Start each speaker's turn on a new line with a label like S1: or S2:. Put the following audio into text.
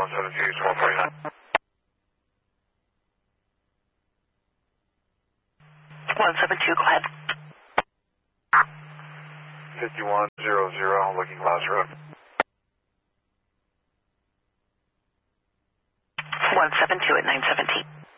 S1: 172, 1249.
S2: 172, go ahead.
S1: 5100, looking Glass Road.
S2: 172 at 917.